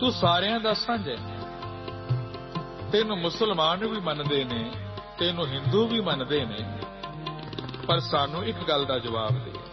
ਤੂੰ ਸਾਰਿਆਂ ਦਾ ਸਾਂਝਾ। ਤੈਨੂੰ ਮੁਸਲਮਾਨ ਵੀ ਮੰਨਦੇ ਨੇ, ਤੈਨੂੰ ਹਿੰਦੂ ਵੀ ਮੰਨਦੇ ਨੇ, ਪਰ ਸਾਨੂੰ ਇੱਕ ਗੱਲ ਦਾ ਜਵਾਬ ਦੇ,